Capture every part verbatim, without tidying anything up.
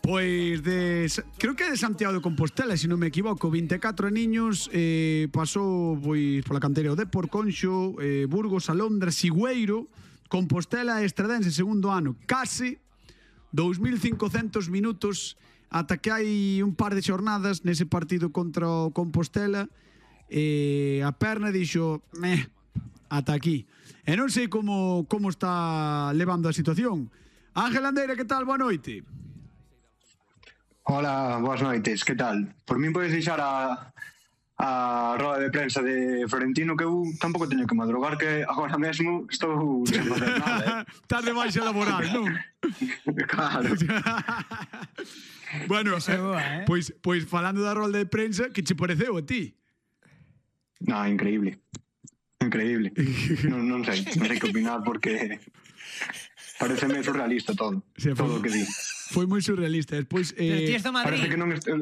Pois de, creo que é de Santiago de Compostela, se non me equivoco, vinte e catro niños, eh, pasou pois pola canteira o Depor, Conxo, eh, Burgos, Alondra, Sigüeiro, Compostela e Estradense, segundo ano, case dous mil cincocentos minutos ata que hai un par de xornadas nese partido contra o Compostela, e a perna dixo, meh, ata aquí. E non sei como como está levando a situación. Ángel Andeira, que tal? Boa noite. Hola, boas noites, que tal? Por min podes deixar a, a roda de prensa de Florentino, que eu tampouco teño que madrugar, que agora mesmo estou sen facer nada, eh? Estás de baixa laboral, non? Claro. Bueno, Esa é boa, eh? pois, pois falando da rolda de prensa, que che pareceu a ti? No, increíble. Increíble. Non, non sei, non sei que opinar porque pareceme surrealista todo. Sí, todo o que di. Foi moi surrealista. Despois, Pero eh, ti és do Madrid. Parece que non est...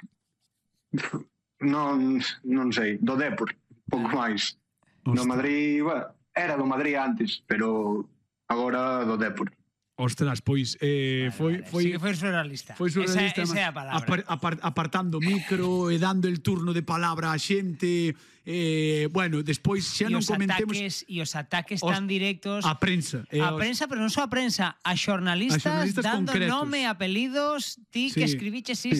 non, non sei, do Depor, pouco máis. Do Madrid, bueno, era do Madrid antes, pero agora do Depor. Ostras, pois eh, foi, Vale, foi, sí que foi surrealista. foi surrealista. Esa, esa é a palabra. Apar, apar, apartando o micro e dando el turno de palabra á xente. Eh, bueno, despois xa E non os comentemos ataques, e os ataques os- tan directos a prensa. e a os- prensa, pero non só a prensa, a xornalistas, A xornalistas dando concretos. nome, apelidos, ti Sí. que escribiches Sí.